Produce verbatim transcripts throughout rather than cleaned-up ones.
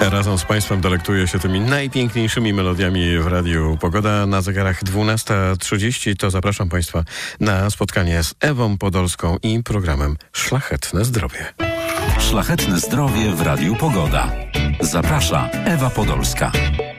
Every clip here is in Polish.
Razem z Państwem delektuje się tymi najpiękniejszymi melodiami w Radiu Pogoda. Na zegarach dwunasta trzydzieści to zapraszam Państwa na spotkanie z Ewą Podolską i programem Szlachetne Zdrowie. Szlachetne Zdrowie w Radiu Pogoda. Zaprasza Ewa Podolska.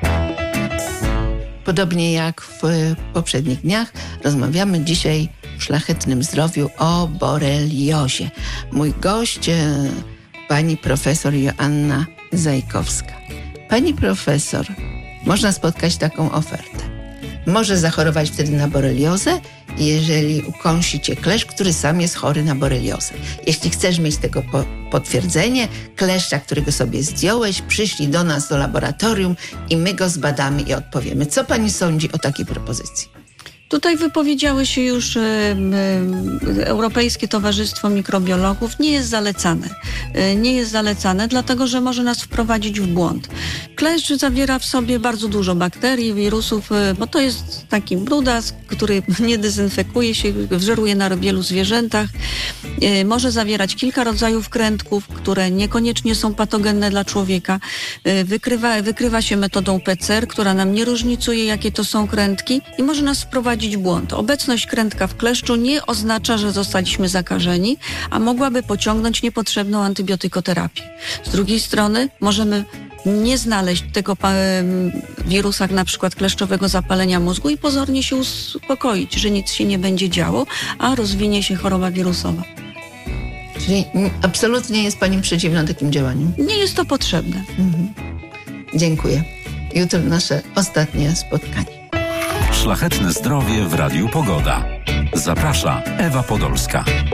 Podobnie jak w poprzednich dniach, rozmawiamy dzisiaj w Szlachetnym Zdrowiu o boreliozie. Mój gość, pani profesor Joanna Zajkowska. Pani profesor, można spotkać taką ofertę. Może zachorować wtedy na boreliozę, jeżeli ukąsi cię kleszcz, który sam jest chory na boreliozę. Jeśli chcesz mieć tego po- potwierdzenie, kleszcza, którego sobie zdjąłeś, przyślij do nas do laboratorium i my go zbadamy i odpowiemy. Co pani sądzi o takiej propozycji? Tutaj wypowiedziały się już e, e, Europejskie Towarzystwo Mikrobiologów. Nie jest zalecane. E, nie jest zalecane, dlatego że może nas wprowadzić w błąd. Kleszcz zawiera w sobie bardzo dużo bakterii, wirusów, e, bo to jest taki brudas, który nie dezynfekuje się, wżeruje na wielu zwierzętach. E, może zawierać kilka rodzajów krętków, które niekoniecznie są patogenne dla człowieka. E, wykrywa, wykrywa się metodą P C R, która nam nie różnicuje, jakie to są krętki i może nas wprowadzić błąd. Obecność krętka w kleszczu nie oznacza, że zostaliśmy zakażeni, a mogłaby pociągnąć niepotrzebną antybiotykoterapię. Z drugiej strony możemy nie znaleźć tego wirusa, na przykład kleszczowego zapalenia mózgu i pozornie się uspokoić, że nic się nie będzie działo, a rozwinie się choroba wirusowa. Czyli absolutnie jest pani przeciwna takim działaniom? Nie jest to potrzebne. Mhm. Dziękuję. Jutro nasze ostatnie spotkanie. Szlachetne Zdrowie w Radiu Pogoda. Zaprasza Ewa Podolska.